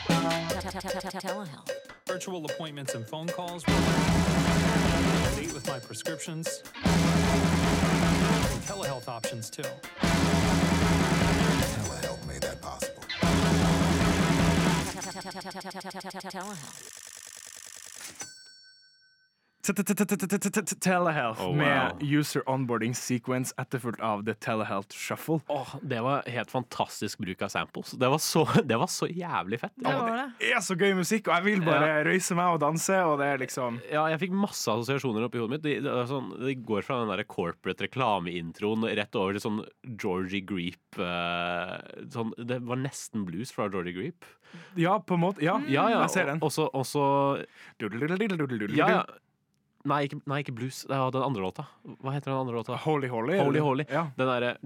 Telehealth. Virtual appointments and phone calls. Date with my prescriptions. And telehealth options too. Telehealth made that possible. Telehealth. Telehealth Oh, wow. med user onboarding sequence etterfulgt av The Telehealth Shuffle. Det var helt fantastisk bruk av samples. Det var så jævlig fett. Det var det. Det er så gøy musikk, og jeg vil bare røyse meg og danse, og det er liksom Ja, jeg fikk masse assosiasjoner oppi hodet mitt. Det går fra den der corporate reklameintroen rett over til sånn Georgie Greep sånn, det var nesten blues fra Georgie Greep. Ja, på en måte. Ja, jeg ser den. Også ja. Nei, ikke blues. Det var den andre låta. Hva heter den andre låta? Holy Holy. Holy Holy. Ja. Den derre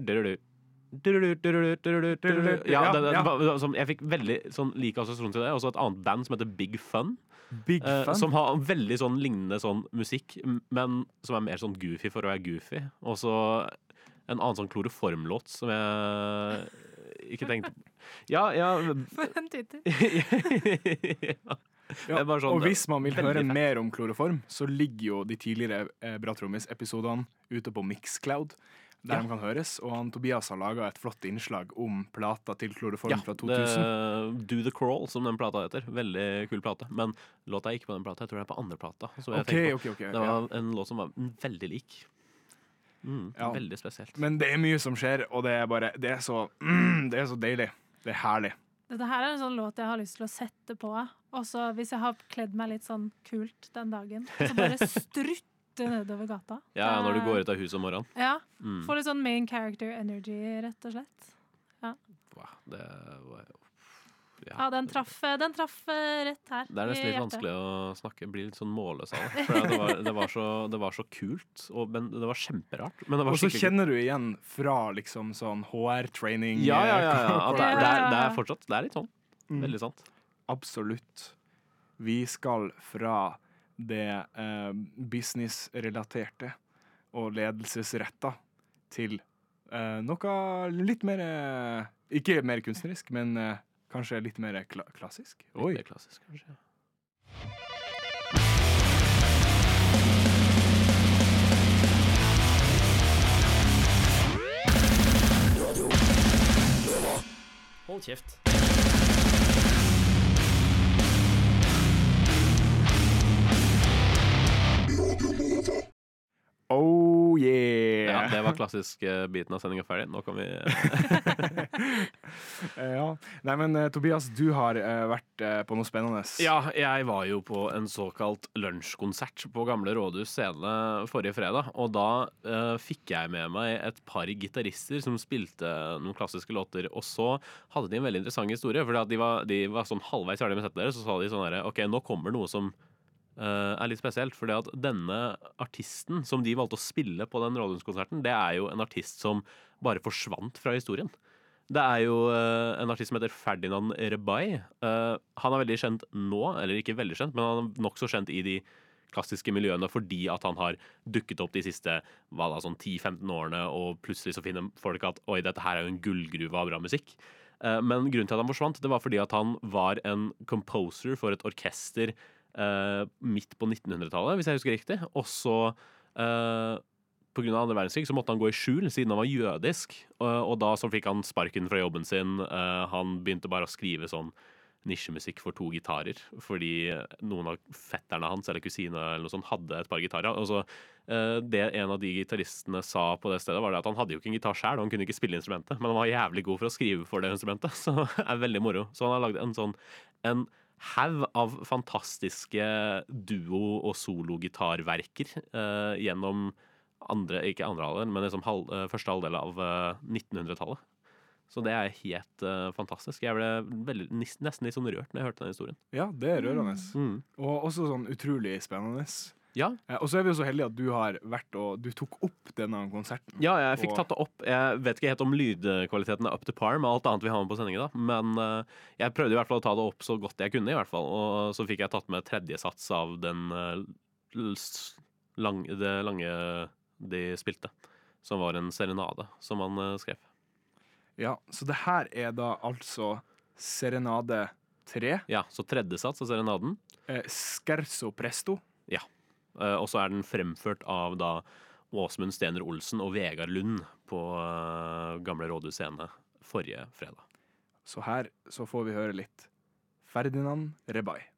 jeg fikk veldig sånn like assosiasjon til det. Og så et annet band som heter Big Fun. Big Fun. Som har veldig sånn lignende sånn musikk, men som er mer sånn goofy for å være goofy. Og så en annen sånn kloroformlåt som jeg ikke tenkte på. Ja. For en tittel. Ja, sånn, og hvis man vil veldig høre fett. mer om kloroform, så ligger jo de tidligere Bra Trommis-episodene ute på Mixcloud, der de kan høres. Og Tobias har laget et flott innslag om plata til kloroform fra 2000. Do The Crawl, som den plata heter. Veldig kul plate. Men låta er ikke på den plata, jeg tror det er på andre plata. Ok, det var en låt som var veldig lik. Ja. Veldig spesielt. Men det er mye som skjer, og det er så deilig. Det er herlig. Dette her er en sånn låt jeg har lyst til å sette på. Og så hvis jeg har kledd meg litt sånn kult den dagen, så bare strutte nedover gata. Ja, når du går ut av huset om morgenen. Ja, få litt sånn main character energy, rett og slett. Wow, det var Ja, den traff rett her. Det er nesten litt vanskelig å snakke. Blir litt sånn målløs av det. For det var så kult, men det var kjemperart. Men det var Og så skikkelig kjenner du igjen fra liksom sånn HR-training. Ja. At det er fortsatt det er litt sånn. Veldig sant. Absolutt. Vi skal fra det businessrelaterte og ledelsesretta til noe litt mer ikke mer kunstnerisk, men kanskje litt mer klassisk. Litt mer klassisk, kanskje. Hold kjeft. Oh yeah! Ja, det var klassisk biten av sendinga ferdig. Nå kan vi Ja. Nei, men Tobias, du har vært på noe spennende. Ja, jeg var jo på en såkalt lunsjkonsert på Gamle Rådhus Scene forrige fredag. Og da fikk jeg med meg et par gitarister som spilte noen klassiske låter. Og så hadde de en veldig interessant historie. For de var sånn halvveis ferdig med settet deres, så sa de sånn her: OK, nå kommer noe som er litt spesielt, fordi at denne artisten som de valgte å spille på den rådhuskonserten, det er jo en artist som bare forsvant fra historien. Det er jo en artist som heter Ferdinand Rebay. Han er veldig kjent nå, eller ikke veldig kjent, men han er nokså kjent i de klassiske miljøene fordi at han har dukket opp de siste sånn 10-15 årene, og plutselig så finner folk at oi, dette her er jo en gullgruve av bra musikk. Men grunnen til at han forsvant, det var fordi at han var en composer for et orkester midt på 1900-tallet, hvis jeg husker riktig. Og så på grunn av andre verdenskrig så måtte han gå i skjul siden han var jødisk, og da så fikk han sparken fra jobben sin. Han begynte bare å skrive sånn nisjemusikk for 2 gitarer fordi noen av fetterne hans eller kusine eller noe sånt hadde et par gitarer. Og så det en av de gitaristene sa på det stedet, var det at han hadde jo ikke en gitar selv, og han kunne ikke spille instrumentet, men han var jævlig god for å skrive for det instrumentet, så det er veldig moro. Så han har laget en haug av fantastiske duo- og sologitarverker gjennom ikke andre halvdel, men liksom første halvdel av 1900-tallet. Så det er helt fantastisk. Jeg ble nesten litt sånn rørt når jeg hørte den historien. Ja, det er rørende. Og også sånn utrolig spennende. Ja. Og så er vi jo så heldige at du har vært og du tok opp denne konserten. Ja, jeg fikk tatt det opp. Jeg vet ikke helt om lydkvaliteten er up to par med alt annet vi har med på sendingen, da. Men jeg prøvde i hvert fall å ta det opp så godt jeg kunne, i hvert fall. Og så fikk jeg tatt med tredje sats av det lange de spilte, som var en serenade som han skrev. Ja, så det her er da altså serenade 3. Ja, så tredje sats av serenaden. Scherzo presto. Og så er den fremført av da Åsmund Stener Olsen og Vegard Lund på Gamle Rådhus Scene forrige fredag. Så her så får vi høre litt Ferdinand Rebay.